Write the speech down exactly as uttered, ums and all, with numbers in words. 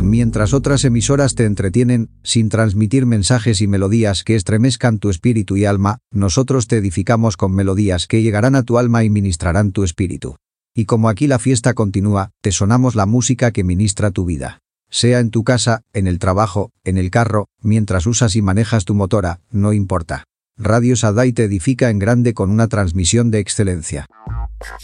Mientras otras emisoras te entretienen, sin transmitir mensajes y melodías que estremezcan tu espíritu y alma, nosotros te edificamos con melodías que llegarán a tu alma y ministrarán tu espíritu. Y como aquí la fiesta continúa, te sonamos la música que ministra tu vida. Sea en tu casa, en el trabajo, en el carro, mientras usas y manejas tu motora, no importa. Radio Shaddai te edifica en grande con una transmisión de excelencia.